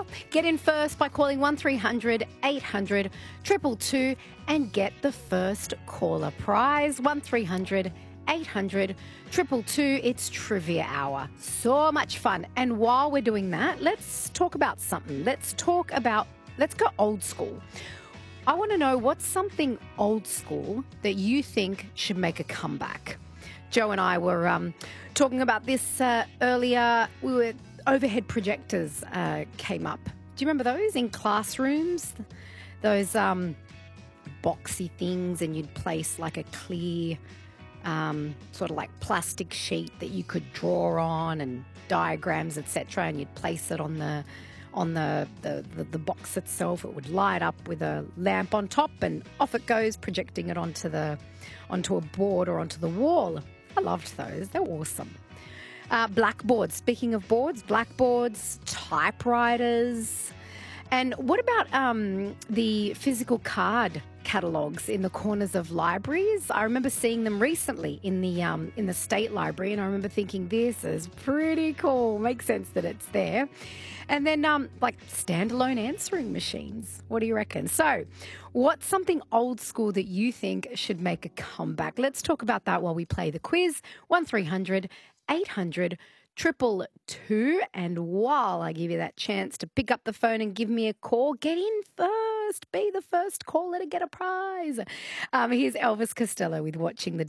Get in first by calling 1300 800 222 and get the first caller prize. 1300 800 222. It's trivia hour. So much fun. And while we're doing that, let's talk about something. Let's go old school. I want to know what's something old school that you think should make a comeback. Joe and I were talking about this earlier. Overhead projectors came up. Do you remember those in classrooms? Those boxy things, and you'd place like a clear sort of like plastic sheet that you could draw on and diagrams, etc. And you'd place it on the box itself. It would light up with a lamp on top, and off it goes, projecting it onto a board or onto the wall. I loved those. They're awesome. Blackboards. Speaking of boards, blackboards, typewriters. And what about the physical card catalogues in the corners of libraries? I remember seeing them recently in the State Library, and I remember thinking, this is pretty cool. Makes sense that it's there. And then like standalone answering machines. What do you reckon? So what's something old school that you think should make a comeback? Let's talk about that while we play the quiz. 1300 800 222. And while I give you that chance to pick up the phone and give me a call, get in first. Be the first caller to get a prize. Here's Elvis Costello with Watching the